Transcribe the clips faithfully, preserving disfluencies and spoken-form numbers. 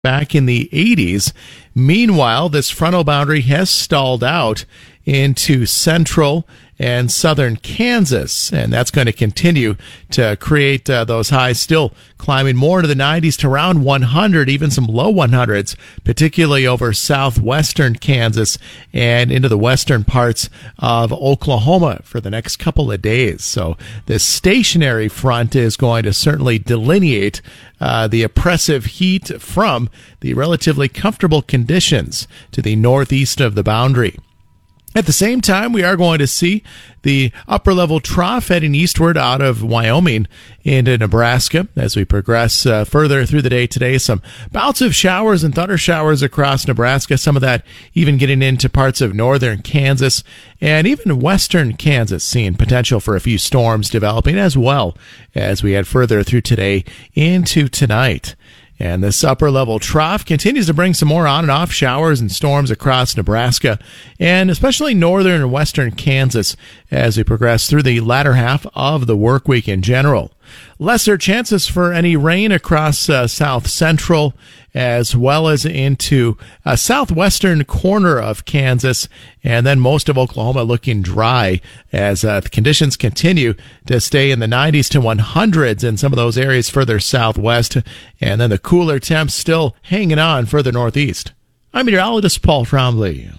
back in the eighties. Meanwhile, this frontal boundary has stalled out into central and southern Kansas, and that's going to continue to create uh, those highs, still climbing more into the nineties to around one hundred, even some low one hundreds, particularly over southwestern Kansas and into the western parts of Oklahoma for the next couple of days. So this stationary front is going to certainly delineate uh, the oppressive heat from the relatively comfortable conditions to the northeast of the boundary. At the same time, we are going to see the upper level trough heading eastward out of Wyoming into Nebraska as we progress uh, further through the day today. Some bouts of showers and thunder showers across Nebraska, some of that even getting into parts of northern Kansas and even western Kansas, seeing potential for a few storms developing as well as we head further through today into tonight. And this upper-level trough continues to bring some more on and off showers and storms across Nebraska and especially northern and western Kansas as we progress through the latter half of the work week in general. Lesser chances for any rain across uh, south central as well as into a southwestern corner of Kansas, and then most of Oklahoma looking dry as uh, the conditions continue to stay in the nineties to one hundreds in some of those areas further southwest, and then the cooler temps still hanging on further northeast. I'm meteorologist Paul Trombley.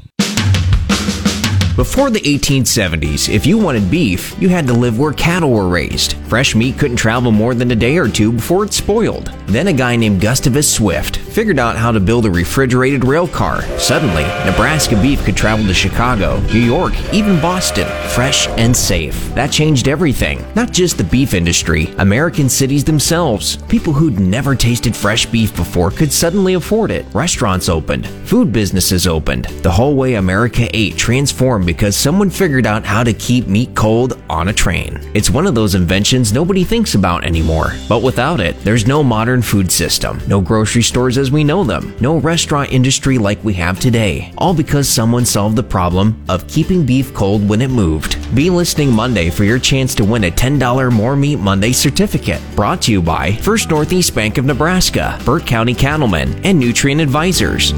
Before the eighteen seventies, if you wanted beef, you had to live where cattle were raised. Fresh meat couldn't travel more than a day or two before it spoiled. Then a guy named Gustavus Swift figured out how to build a refrigerated rail car. Suddenly, Nebraska beef could travel to Chicago, New York, even Boston, fresh and safe. That changed everything. Not just the beef industry, American cities themselves. People who'd never tasted fresh beef before could suddenly afford it. Restaurants opened. Food businesses opened. The whole way America ate transformed because someone figured out how to keep meat cold on a train. It's one of those inventions nobody thinks about anymore. But without it, there's no modern food system, no grocery stores as we know them, no restaurant industry like we have today. All because someone solved the problem of keeping beef cold when it moved. Be listening Monday for your chance to win a ten dollars More Meat Monday certificate. Brought to you by First Northeast Bank of Nebraska, Burt County Cattlemen, and Nutrient Advisors.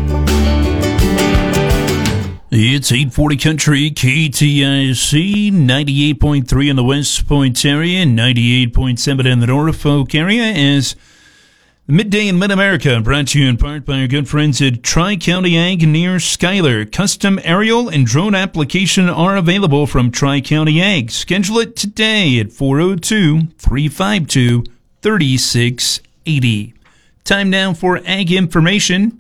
It's eight forty Country, K T I C, ninety-eight point three in the West Point area, ninety-eight point seven in the Norfolk area, as Midday in Mid-America, brought to you in part by our good friends at Tri-County Ag near Schuyler. Custom aerial and drone application are available from Tri-County Ag. Schedule it today at four oh two, three five two, three six eight oh. Time now for Ag Information.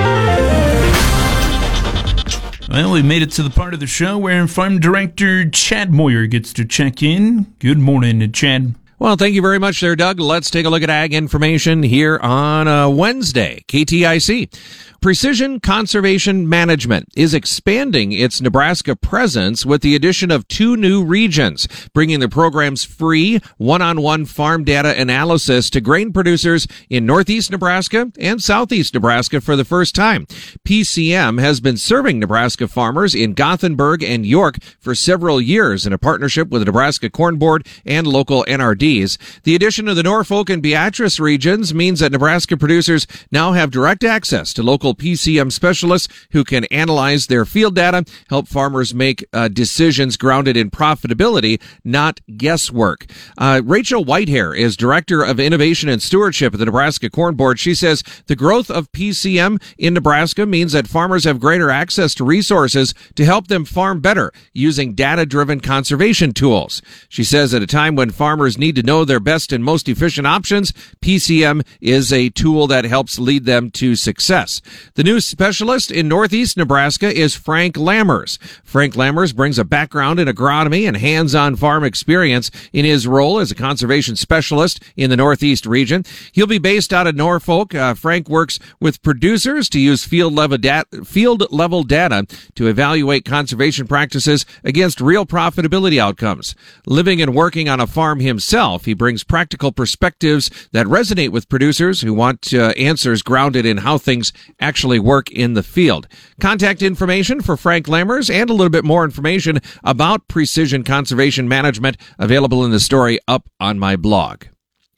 Well, we made it to the part of the show where Farm Director Chad Moyer gets to check in. Good morning, Chad. Well, thank you very much there, Doug. Let's take a look at ag information here on uh, Wednesday, K T I C. Precision Conservation Management is expanding its Nebraska presence with the addition of two new regions, bringing the program's free one-on-one farm data analysis to grain producers in northeast Nebraska and southeast Nebraska for the first time. P C M has been serving Nebraska farmers in Gothenburg and York for several years in a partnership with the Nebraska Corn Board and local N R Ds. The addition of the Norfolk and Beatrice regions means that Nebraska producers now have direct access to local P C M specialists who can analyze their field data, help farmers make uh, decisions grounded in profitability, not guesswork. Uh, Rachel Whitehair is Director of Innovation and Stewardship at the Nebraska Corn Board. She says the growth of P C M in Nebraska means that farmers have greater access to resources to help them farm better using data-driven conservation tools. She says at a time when farmers need to know their best and most efficient options, P C M is a tool that helps lead them to success. The new specialist in Northeast Nebraska is Frank Lammers. Frank Lammers brings a background in agronomy and hands-on farm experience in his role as a conservation specialist in the Northeast region. He'll be based out of Norfolk. Uh, Frank works with producers to use field level, dat- field level data to evaluate conservation practices against real profitability outcomes. Living and working on a farm himself, he brings practical perspectives that resonate with producers who want uh, answers grounded in how things actually work in the field. Contact information for Frank Lammers and a little bit more information about precision conservation management available in the story up on my blog.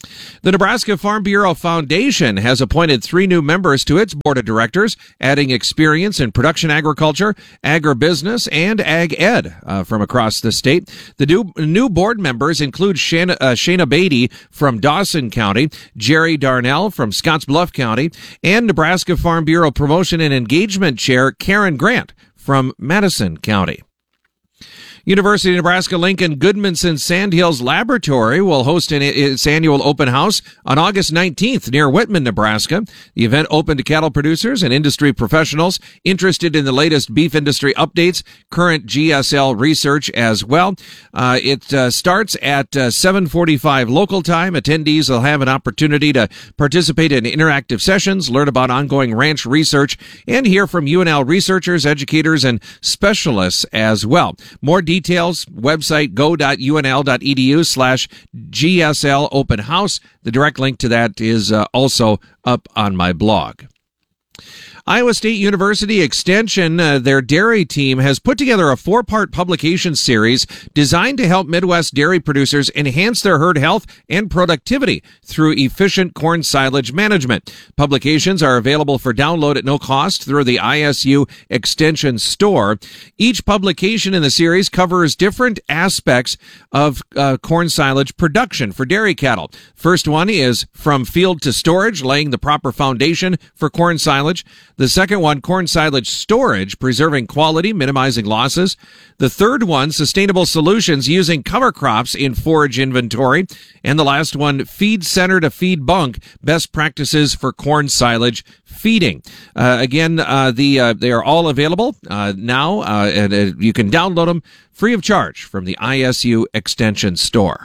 The Nebraska Farm Bureau Foundation has appointed three new members to its board of directors, adding experience in production agriculture, agribusiness, and ag ed uh, from across the state. The new, new board members include Shana, uh, Shana Beatty from Dawson County, Jerry Darnell from Scottsbluff County, and Nebraska Farm Bureau Promotion and Engagement Chair Karen Grant from Madison County. University of Nebraska-Lincoln Goodmanson Sandhills Laboratory will host an, its annual open house on August nineteenth near Whitman, Nebraska. The event open to cattle producers and industry professionals interested in the latest beef industry updates, current G S L research as well. Uh, it uh, starts at uh, seven forty-five local time. Attendees will have an opportunity to participate in interactive sessions, learn about ongoing ranch research, and hear from U N L researchers, educators, and specialists as well. More details, website go.unl.edu slash GSL open house. The direct link to that is uh, also up on my blog. Iowa State University Extension, uh, their dairy team, has put together a four-part publication series designed to help Midwest dairy producers enhance their herd health and productivity through efficient corn silage management. Publications are available for download at no cost through the I S U Extension store. Each publication in the series covers different aspects of uh, corn silage production for dairy cattle. First one is From Field to Storage, laying the proper foundation for corn silage. The second one, corn silage storage, preserving quality, minimizing losses. The third one, sustainable solutions using cover crops in forage inventory. And the last one, feed center to feed bunk, best practices for corn silage feeding. Uh, again, uh, the uh, they are all available uh, now, uh, and uh, you can download them free of charge from the I S U Extension store.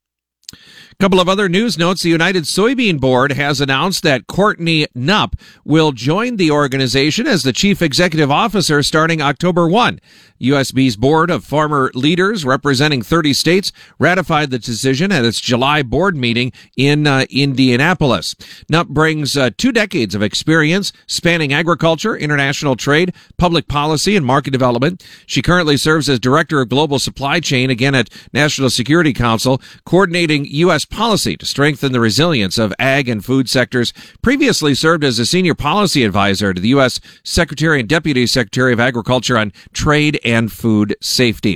Couple of other news notes. The United Soybean Board has announced that Courtney Knupp will join the organization as the chief executive officer starting October first. U S B's board of farmer leaders representing thirty states ratified the decision at its July board meeting in uh, Indianapolis. Knupp brings uh, two decades of experience spanning agriculture, international trade, public policy, and market development. She currently serves as director of global supply chain, again at National Security Council, coordinating U S policy to strengthen the resilience of ag and food sectors. Previously served as a senior policy advisor to the U S Secretary and Deputy Secretary of Agriculture on Trade and Food Safety.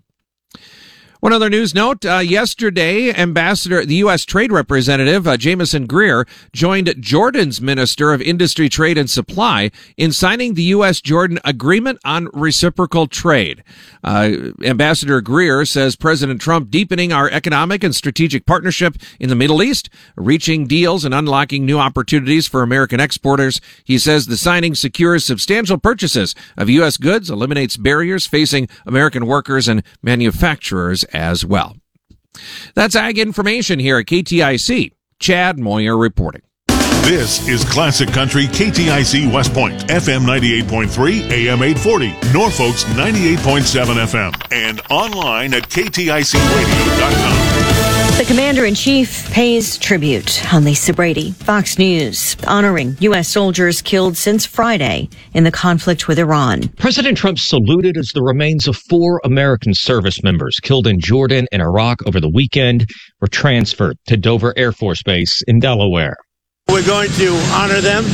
One other news note, uh, yesterday, Ambassador, the U S Trade Representative, uh, Jameson Greer, joined Jordan's Minister of Industry, Trade, and Supply in signing the U S Jordan Agreement on Reciprocal Trade. Uh, Ambassador Greer says President Trump deepening our economic and strategic partnership in the Middle East, reaching deals and unlocking new opportunities for American exporters. He says the signing secures substantial purchases of U S goods, eliminates barriers facing American workers and manufacturers as well. That's Ag Information here at K T I C. Chad Moyer reporting. This is Classic Country K T I C West Point, F M ninety-eight point three, A M eight forty, Norfolk's ninety-eight point seven F M, and online at K T I C radio dot com. The Commander-in-Chief pays tribute on Lisa Brady. Fox News honoring U S soldiers killed since Friday in the conflict with Iran. President Trump saluted as the remains of four American service members killed in Jordan and Iraq over the weekend were transferred to Dover Air Force Base in Delaware. We're going to honor them,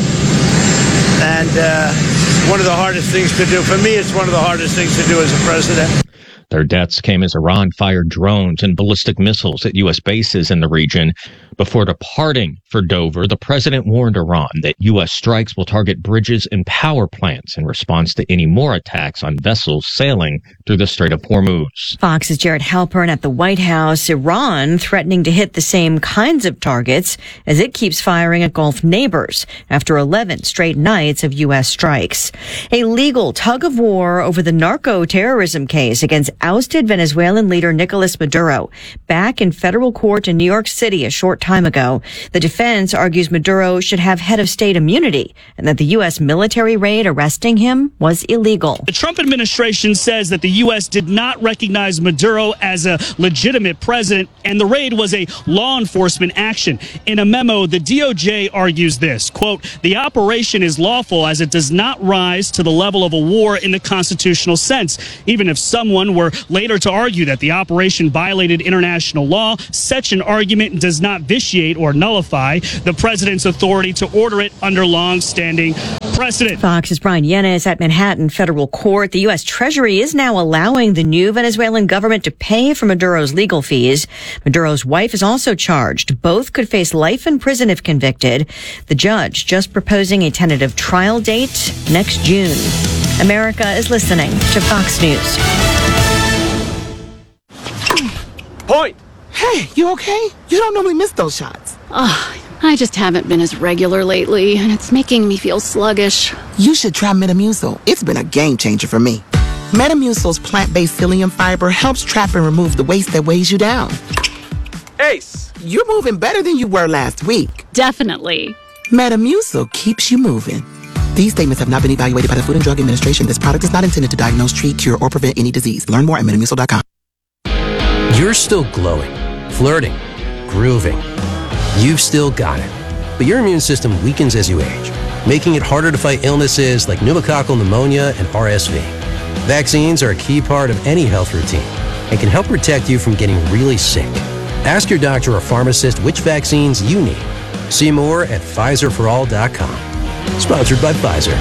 and uh, one of the hardest things to do. For me, it's one of the hardest things to do as a president. Their deaths came as Iran fired drones and ballistic missiles at U S bases in the region. Before departing for Dover, the president warned Iran that U S strikes will target bridges and power plants in response to any more attacks on vessels sailing through the Strait of Hormuz. Fox's Jared Halpern at the White House. Iran threatening to hit the same kinds of targets as it keeps firing at Gulf neighbors after eleven straight nights of U S strikes. A legal tug of war over the narco-terrorism case against ousted Venezuelan leader Nicolas Maduro back in federal court in New York City a short time ago. The defense argues Maduro should have head of state immunity and that the U S military raid arresting him was illegal. The Trump administration says that the U S did not recognize Maduro as a legitimate president and the raid was a law enforcement action. In a memo, the D O J argues this, quote, the operation is lawful as it does not rise to the level of a war in the constitutional sense. Even if someone were however, later to argue that the operation violated international law. Such an argument does not vitiate or nullify the president's authority to order it under long-standing precedent. Fox's Brian Yenes at Manhattan Federal Court. The U S. Treasury is now allowing the new Venezuelan government to pay for Maduro's legal fees. Maduro's wife is also charged. Both could face life in prison if convicted. The judge just proposing a tentative trial date next June. America is listening to Fox News. Point! Hey, you okay? You don't normally miss those shots. Oh, I just haven't been as regular lately, and it's making me feel sluggish. You should try Metamucil. It's been a game changer for me. Metamucil's plant-based psyllium fiber helps trap and remove the waste that weighs you down. Ace, you're moving better than you were last week. Definitely. Metamucil keeps you moving. These statements have not been evaluated by the Food and Drug Administration. This product is not intended to diagnose, treat, cure, or prevent any disease. Learn more at metamucil dot com. You're still glowing, flirting, grooving. You've still got it. But your immune system weakens as you age, making it harder to fight illnesses like pneumococcal pneumonia and R S V. Vaccines are a key part of any health routine and can help protect you from getting really sick. Ask your doctor or pharmacist which vaccines you need. See more at Pfizer for all dot com. Sponsored by Pfizer.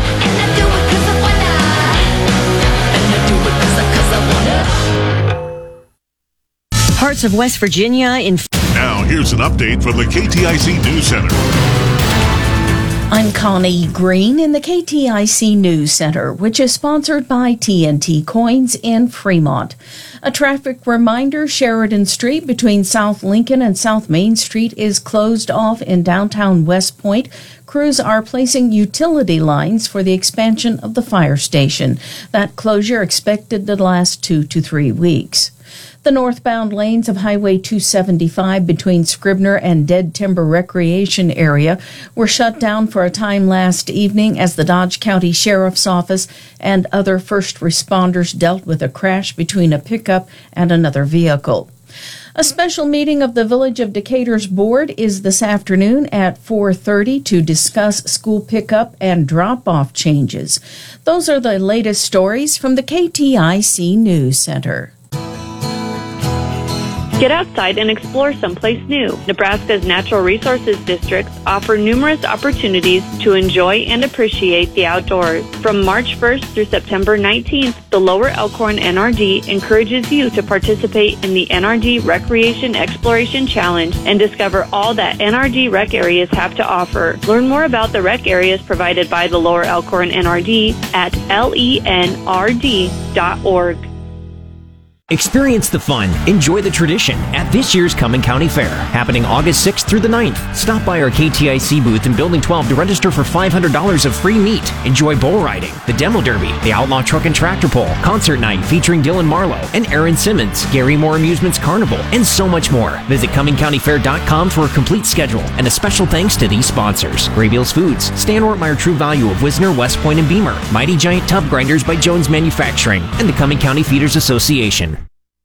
Parts of West Virginia in... Now, here's an update from the K T I C News Center. I'm Connie Green in the K T I C News Center, which is sponsored by T N T Coins in Fremont. A traffic reminder, Sheridan Street between South Lincoln and South Main Street is closed off in downtown West Point. Crews are placing utility lines for the expansion of the fire station. That closure expected to last two to three weeks. The northbound lanes of Highway two seventy-five between Scribner and Dead Timber Recreation Area were shut down for a time last evening as the Dodge County Sheriff's Office and other first responders dealt with a crash between a pickup and another vehicle. A special meeting of the Village of Decatur's board is this afternoon at four thirty to discuss school pickup and drop-off changes. Those are the latest stories from the K T I C News Center. Get outside and explore someplace new. Nebraska's natural resources districts offer numerous opportunities to enjoy and appreciate the outdoors. From March first through September nineteenth, the Lower Elkhorn N R D encourages you to participate in the N R D Recreation Exploration Challenge and discover all that N R D rec areas have to offer. Learn more about the rec areas provided by the Lower Elkhorn N R D at L E N R D dot org. Experience the fun, enjoy the tradition at this year's Cumming County Fair, happening August sixth through the ninth. Stop by our K T I C booth in Building twelve to register for five hundred dollars of free meat. Enjoy bull riding, the demo derby, the outlaw truck and tractor pull, concert night featuring Dylan Marlowe and Aaron Simmons, Gary Moore Amusements Carnival, and so much more. Visit Cumming County Fair dot com for a complete schedule, and a special thanks to these sponsors: Graybeals Foods, Stan Ortmeyer True Value of Wisner, West Point, and Beamer, Mighty Giant Tub Grinders by Jones Manufacturing, and the Cumming County Feeders Association.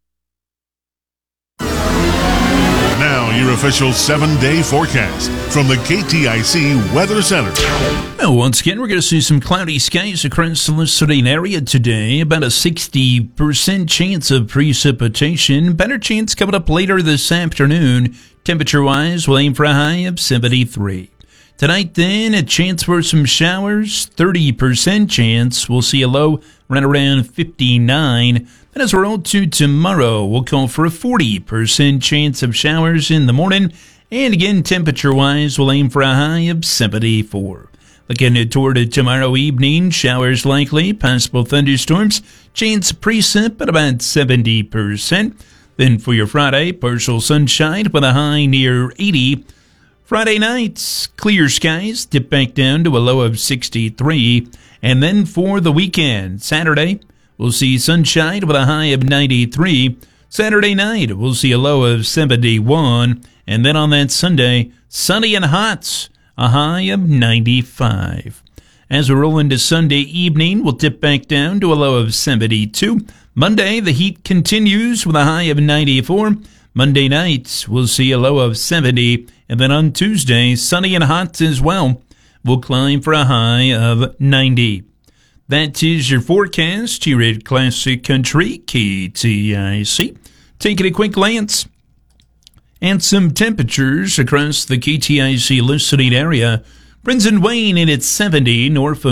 Your official seven-day forecast from the K T I C Weather Center. Well, once again, we're going to see some cloudy skies across the listening area today. About a sixty percent chance of precipitation. Better chance coming up later this afternoon. Temperature-wise, we'll aim for a high of seventy-three. Tonight, then, a chance for some showers. thirty percent chance. We'll see a low right around fifty-nine. And as we're on to tomorrow, we'll call for a forty percent chance of showers in the morning. And again, temperature-wise, we'll aim for a high of seventy-four. Looking toward tomorrow evening, showers likely, possible thunderstorms, chance of precip at about seventy percent. Then for your Friday, partial sunshine with a high near eighty. Friday nights, clear skies, dip back down to a low of sixty-three. And then for the weekend, Saturday, we'll see sunshine with a high of ninety-three. Saturday night, we'll see a low of seventy-one. And then on that Sunday, sunny and hot, a high of ninety-five. As we roll into Sunday evening, we'll dip back down to a low of seventy-two. Monday, the heat continues with a high of ninety-four. Monday night, we'll see a low of seventy. And then on Tuesday, sunny and hot as well. We'll climb for a high of ninety. That is your forecast here at Classic Country K T I C. Taking a quick glance and some temperatures across the K T I C listening area. Brins and Wayne in at seventy, Norfolk